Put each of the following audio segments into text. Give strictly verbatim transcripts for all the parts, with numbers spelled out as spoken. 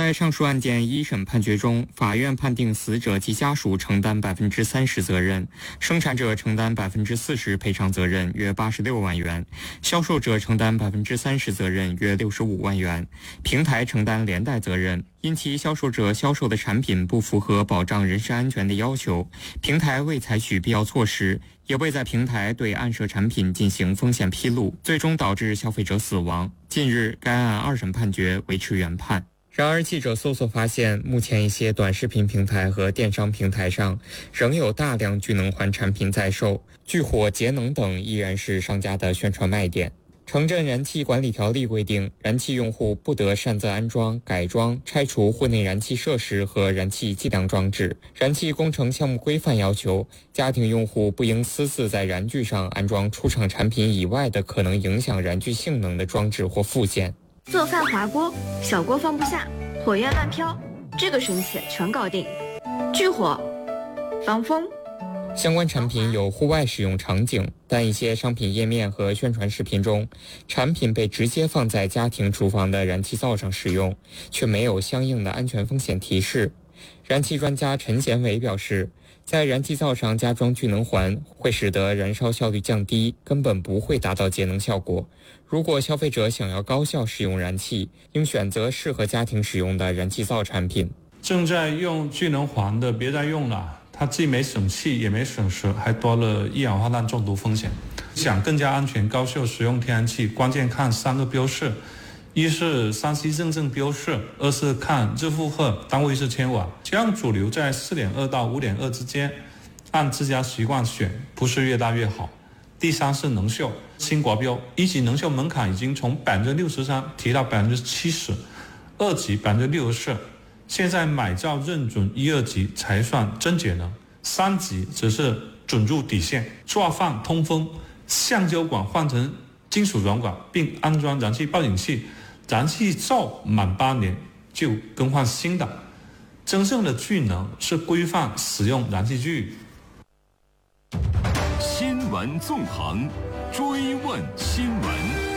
在上述案件一审判决中，法院判定死者及家属承担百分之三十责任，生产者承担百分之四十赔偿责任，约八十六万元；销售者承担百分之三十责任，约六十五万元；平台承担连带责任，因其销售者销售的产品不符合保障人身安全的要求，平台未采取必要措施，也未在平台对暗设产品进行风险披露，最终导致消费者死亡。近日，该案二审判决维持原判。然而，记者搜索发现，目前一些短视频平台和电商平台上仍有大量聚能环产品在售，聚火、节能等依然是商家的宣传卖点。城镇燃气管理条例规定，燃气用户不得擅自安装、改装、拆除户内燃气设施和燃气计量装置。燃气工程项目规范要求，家庭用户不应私自在燃具上安装出厂产品以外的可能影响燃具性能的装置或附件。 做饭滑锅，小锅放不下，火焰乱飘，这个神器全搞定。聚火、防风。 相关产品有户外使用场景，但一些商品页面和宣传视频中，产品被直接放在家庭厨房的燃气灶上使用，却没有相应的安全风险提示。燃气专家陈贤伟表示，在燃气灶上加装聚能环会使得燃烧效率降低，根本不会达到节能效果。如果消费者想要高效使用燃气，应选择适合家庭使用的燃气灶产品。 正在用聚能环的别再用了，它既没省气也没省时，还多了一氧化碳中毒风险。想更加安全高效使用天然气，关键看三个标示：一是三 C 认证标示，二是看日负荷，单位是千瓦，这样主流在 四点二 到 五点二 之间，按自家习惯选，不是越大越好。第三是能效，新国标一级能效门槛已经从百分之六十三提到百分之七十，二级百分之六十四。现在买照认准一二级才算真节能，三级只是准入底线。做饭通风，橡胶管换成金属软管，并安装燃气报警器，燃气灶满八年就更换新的。真正的聚能是规范使用燃气具。 新闻纵横，追问新闻。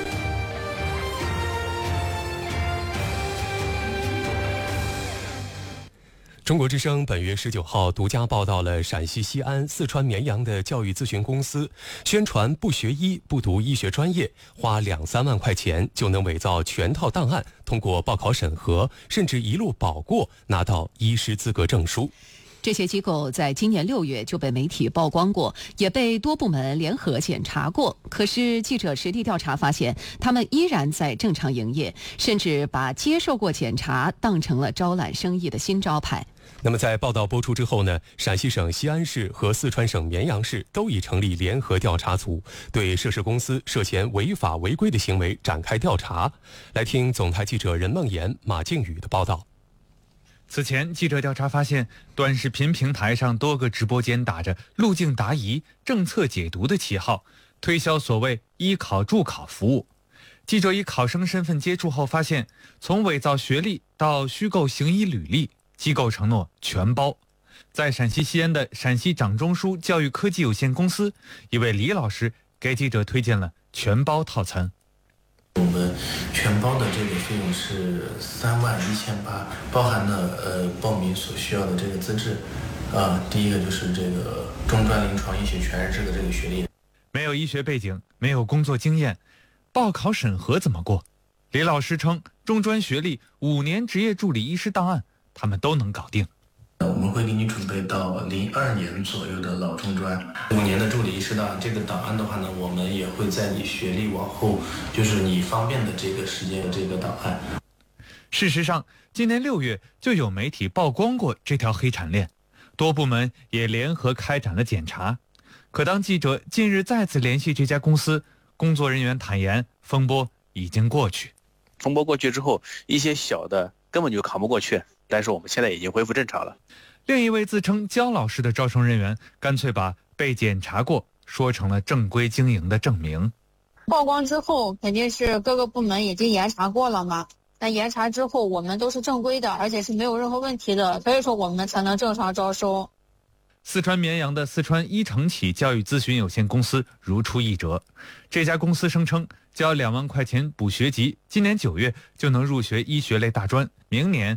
中国之声本月十九号独家报道了陕西西安、四川绵阳的教育咨询公司宣传不学医、不读医学专业，花两三万块钱就能伪造全套档案，通过报考审核，甚至一路保过，拿到医师资格证书。 这些机构在今年六月就被媒体曝光过，也被多部门联合检查过。可是记者实地调查发现，他们依然在正常营业，甚至把接受过检查当成了招揽生意的新招牌。 那么在报道播出之后呢，陕西省西安市和四川省绵阳市都已成立联合调查组，对涉事公司涉嫌违法违规的行为展开调查。来听总台记者任梦妍、马靖宇的报道。 此前，记者调查发现，短视频平台上多个直播间打着路径答疑、政策解读的旗号，推销所谓医考助考服务。记者以考生身份接触后发现，从伪造学历到虚构行医履历，机构承诺全包。在陕西西安的陕西掌中枢教育科技有限公司，一位李老师给记者推荐了全包套餐。 我们全包的这个费用是三万一千八，包含了呃报名所需要的这个资质，啊、呃，第一个就是这个中专临床医学全日制的这个学历。 没有医学背景，没有工作经验，报考审核怎么过？李老师称，中专学历、五年执业助理医师档案，他们都能搞定。 我们会给你准备到零二年左右的老中专，五年的助理医师档案。这个档案的话呢，我们也会在你学历往后，就是你方便的这个时间的这个档案。 事实上，今年六月就有媒体曝光过这条黑产链，多部门也联合开展了检查。可当记者近日再次联系这家公司，工作人员坦言，风波已经过去。 风波过去之后，一些小的根本就扛不过去。但是我们现在已经恢复正常了。 另一位自称焦老师的招生人员，干脆把被检查过说成了正规经营的证明。 曝光之后，肯定是各个部门已经严查过了嘛。那严查之后，我们都是正规的，而且是没有任何问题的，所以说我们才能正常招收。 四川绵阳的四川一城启教育咨询有限公司如出一辙，这家公司声称交两万块钱补学籍，今年九月就能入学医学类大专，明年